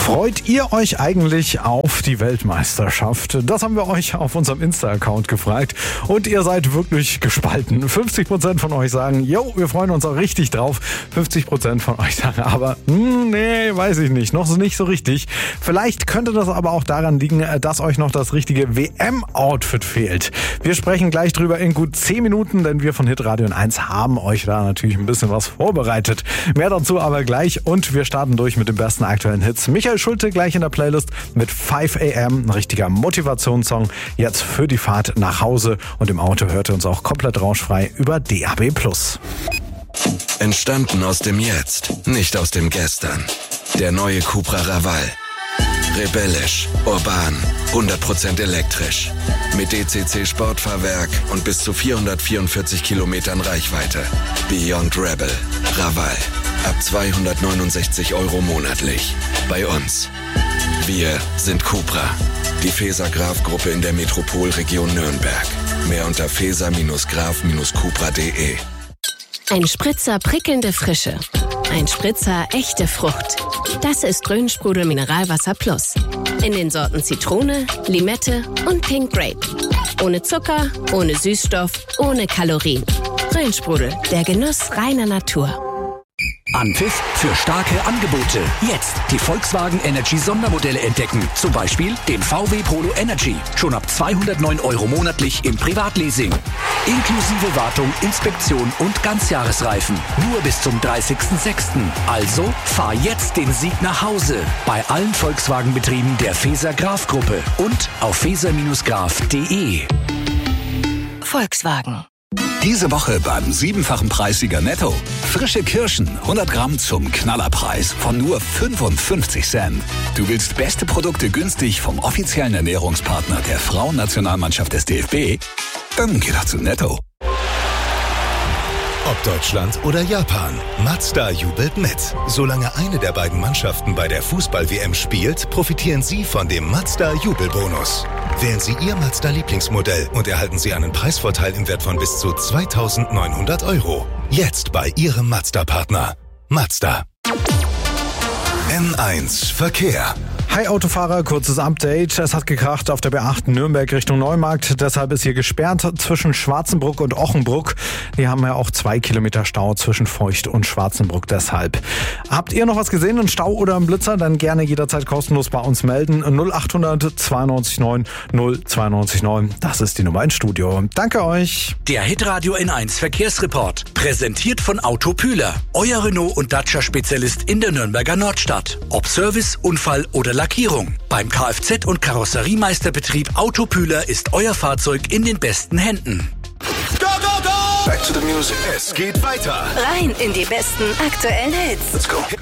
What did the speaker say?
Freut ihr euch eigentlich auf die Weltmeisterschaft? Das haben wir euch auf unserem Insta-Account gefragt und ihr seid wirklich gespalten. 50% von euch sagen, jo, wir freuen uns auch richtig drauf. 50% von euch sagen aber, nee, weiß ich nicht, noch nicht so richtig. Vielleicht könnte das aber auch daran liegen, dass euch noch das richtige WM-Outfit fehlt. Wir sprechen gleich drüber in gut 10 Minuten, denn wir von Hitradio N1 haben euch da natürlich ein bisschen was vorbereitet. Mehr dazu aber gleich und wir starten durch mit den besten aktuellen Hits. Michael Schulte gleich in der Playlist mit 5 AM, ein richtiger Motivationssong, jetzt für die Fahrt nach Hause und im Auto hört ihr uns auch komplett rauschfrei über DAB+. Entstanden aus dem Jetzt, nicht aus dem Gestern. Der neue Cupra Raval. Rebellisch, urban, 100% elektrisch. Mit DCC Sportfahrwerk und bis zu 444 Kilometern Reichweite. Beyond Rebel. Raval. Ab 269 € monatlich. Bei uns. Wir sind Cupra. Die Feser-Graf-Gruppe in der Metropolregion Nürnberg. Mehr unter feser-graf-cupra.de. Ein Spritzer prickelnde Frische. Ein Spritzer echte Frucht. Das ist Rhön-Sprudel Mineralwasser Plus. In den Sorten Zitrone, Limette und Pink Grape. Ohne Zucker, ohne Süßstoff, ohne Kalorien. Rhön-Sprudel, der Genuss reiner Natur. Anpfiff für starke Angebote. Jetzt die Volkswagen Energy Sondermodelle entdecken. Zum Beispiel den VW Polo Energy. Schon ab 209 € monatlich im Privatleasing. Inklusive Wartung, Inspektion und Ganzjahresreifen. Nur bis zum 30.06. Also fahr jetzt den Sieg nach Hause. Bei allen Volkswagen-Betrieben der Feser-Graf-Gruppe und auf feser-graf.de. Volkswagen. Diese Woche beim 7-fachen Preissieger Netto. Frische Kirschen, 100 Gramm zum Knallerpreis von nur 55 Cent. Du willst beste Produkte günstig vom offiziellen Ernährungspartner der Frauennationalmannschaft des DFB? Dann geh doch zu Netto. Ob Deutschland oder Japan, Mazda jubelt mit. Solange eine der beiden Mannschaften bei der Fußball-WM spielt, profitieren Sie von dem Mazda-Jubelbonus. Wählen Sie Ihr Mazda-Lieblingsmodell und erhalten Sie einen Preisvorteil im Wert von bis zu 2.900 €. Jetzt bei Ihrem Mazda-Partner. Mazda. N1 Verkehr. Hi Autofahrer, kurzes Update. Es hat gekracht auf der B8 Nürnberg Richtung Neumarkt. Deshalb ist hier gesperrt zwischen Schwarzenbruck und Ochenbruck. Die haben ja auch 2 Kilometer Stau zwischen Feucht und Schwarzenbruck deshalb. Habt ihr noch was gesehen, einen Stau oder einen Blitzer? Dann gerne jederzeit kostenlos bei uns melden. 0800 92 9 092 9. Das ist die Nummer ins Studio. Danke euch. Der Hitradio N1 Verkehrsreport. Präsentiert von Auto Pühler. Euer Renault- und Dacia-Spezialist in der Nürnberger Nordstadt. Ob Service, Unfall oder Lackierung. Beim Kfz- und Karosseriemeisterbetrieb Auto Pühler ist euer Fahrzeug in den besten Händen. Go, go, go! Back to the music. Es geht weiter. Rein in die besten aktuellen Hits. Let's go.